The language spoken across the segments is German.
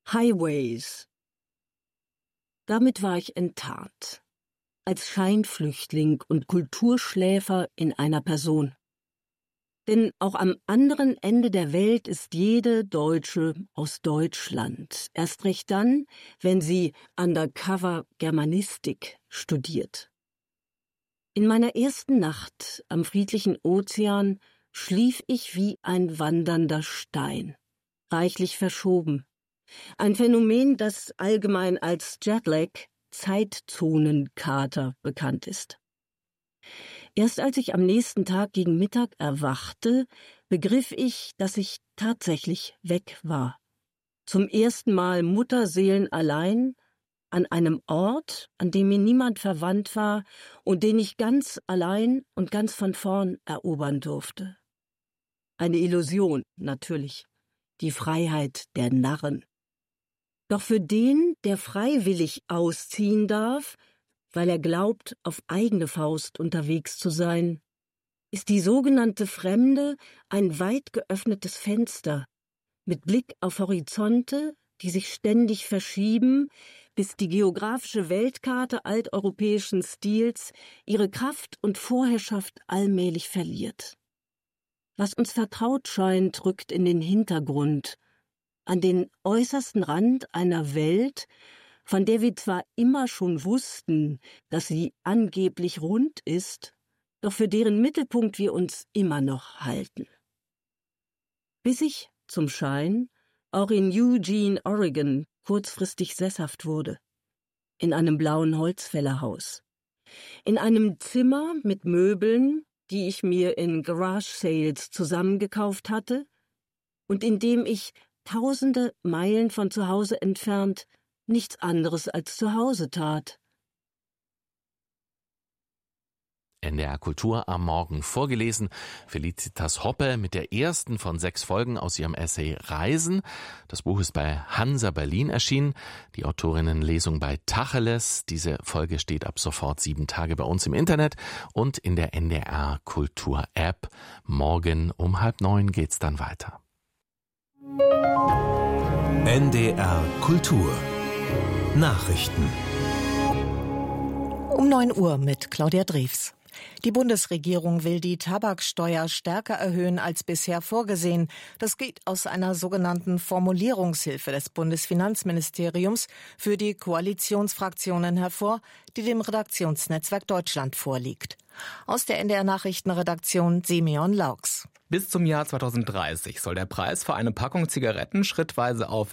Highways. Damit war ich enttarnt. Als Scheinflüchtling und Kulturschläfer in einer Person. Denn auch am anderen Ende der Welt ist jede Deutsche aus Deutschland. Erst recht dann, wenn sie Undercover Germanistik studiert. In meiner ersten Nacht am friedlichen Ozean schlief ich wie ein wandernder Stein, reichlich verschoben. Ein Phänomen, das allgemein als Jetlag, Zeitzonenkater, bekannt ist. Erst als ich am nächsten Tag gegen Mittag erwachte, begriff ich, dass ich tatsächlich weg war. Zum ersten Mal mutterseelenallein, an einem Ort, an dem mir niemand verwandt war und den ich ganz allein und ganz von vorn erobern durfte. Eine Illusion, natürlich, die Freiheit der Narren. Doch für den, der freiwillig ausziehen darf, weil er glaubt, auf eigene Faust unterwegs zu sein, ist die sogenannte Fremde ein weit geöffnetes Fenster mit Blick auf Horizonte, die sich ständig verschieben, bis die geografische Weltkarte alteuropäischen Stils ihre Kraft und Vorherrschaft allmählich verliert. Was uns vertraut scheint, rückt in den Hintergrund, an den äußersten Rand einer Welt, von der wir zwar immer schon wussten, dass sie angeblich rund ist, doch für deren Mittelpunkt wir uns immer noch halten. Bis ich, zum Schein, auch in Eugene, Oregon, kurzfristig sesshaft wurde. In einem blauen Holzfällerhaus. In einem Zimmer mit Möbeln, die ich mir in Garage Sales zusammengekauft hatte und in dem ich tausende Meilen von zu Hause entfernt nichts anderes als zu Hause tat. NDR Kultur am Morgen vorgelesen. Felicitas Hoppe mit der ersten von 6 Folgen aus ihrem Essay Reisen. Das Buch ist bei Hansa Berlin erschienen. Die Autorinnenlesung bei Tacheles. Diese Folge steht ab sofort 7 Tage bei uns im Internet und in der NDR Kultur App. Morgen um 8:30 geht's dann weiter. NDR Kultur Nachrichten. Um 9 Uhr mit Claudia Drews. Die Bundesregierung will die Tabaksteuer stärker erhöhen als bisher vorgesehen. Das geht aus einer sogenannten Formulierungshilfe des Bundesfinanzministeriums für die Koalitionsfraktionen hervor, die dem Redaktionsnetzwerk Deutschland vorliegt. Aus der NDR Nachrichtenredaktion Simeon Laux. Bis zum Jahr 2030 soll der Preis für eine Packung Zigaretten schrittweise auf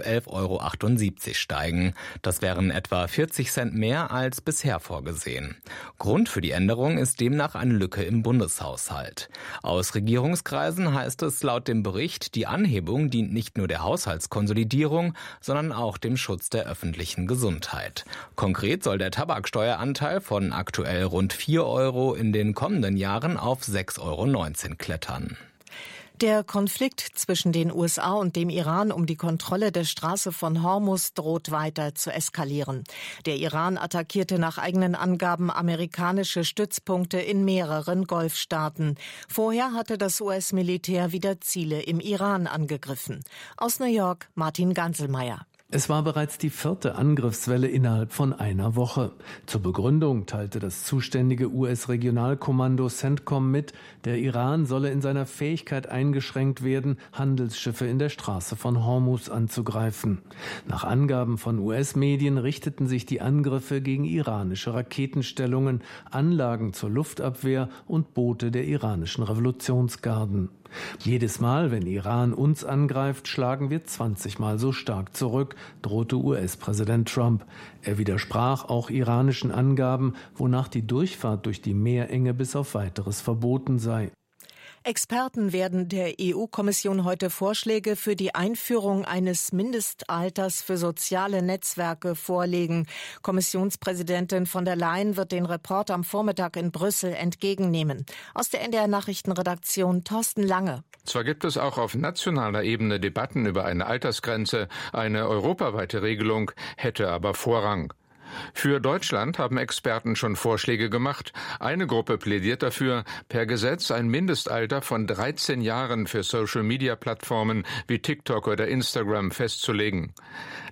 11,78 € steigen. Das wären etwa 40 Cent mehr als bisher vorgesehen. Grund für die Änderung ist demnach eine Lücke im Bundeshaushalt. Aus Regierungskreisen heißt es laut dem Bericht, die Anhebung dient nicht nur der Haushaltskonsolidierung, sondern auch dem Schutz der öffentlichen Gesundheit. Konkret soll der Tabaksteueranteil von aktuell rund 4 € in den kommenden Jahren auf 6,19 € klettern. Der Konflikt zwischen den USA und dem Iran um die Kontrolle der Straße von Hormuz droht weiter zu eskalieren. Der Iran attackierte nach eigenen Angaben amerikanische Stützpunkte in mehreren Golfstaaten. Vorher hatte das US-Militär wieder Ziele im Iran angegriffen. Aus New York Martin Ganselmeier. Es war bereits die 4. Angriffswelle innerhalb von einer Woche. Zur Begründung teilte das zuständige US-Regionalkommando CENTCOM mit, der Iran solle in seiner Fähigkeit eingeschränkt werden, Handelsschiffe in der Straße von Hormuz anzugreifen. Nach Angaben von US-Medien richteten sich die Angriffe gegen iranische Raketenstellungen, Anlagen zur Luftabwehr und Boote der iranischen Revolutionsgarden. Jedes Mal, wenn Iran uns angreift, schlagen wir 20 Mal so stark zurück, drohte US-Präsident Trump. Er widersprach auch iranischen Angaben, wonach die Durchfahrt durch die Meerenge bis auf Weiteres verboten sei. Experten werden der EU-Kommission heute Vorschläge für die Einführung eines Mindestalters für soziale Netzwerke vorlegen. Kommissionspräsidentin von der Leyen wird den Report am Vormittag in Brüssel entgegennehmen. Aus der NDR Nachrichtenredaktion Thorsten Lange. Zwar gibt es auch auf nationaler Ebene Debatten über eine Altersgrenze, eine europaweite Regelung hätte aber Vorrang. Für Deutschland haben Experten schon Vorschläge gemacht. Eine Gruppe plädiert dafür, per Gesetz ein Mindestalter von 13 Jahren für Social-Media-Plattformen wie TikTok oder Instagram festzulegen.